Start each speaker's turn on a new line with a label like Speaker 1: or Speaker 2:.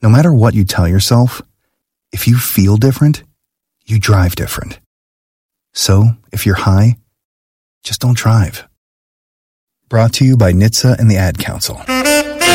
Speaker 1: No matter what you tell yourself, if you feel different, you drive different. So, if you're high, just don't drive. Brought to you by NHTSA and the Ad Council.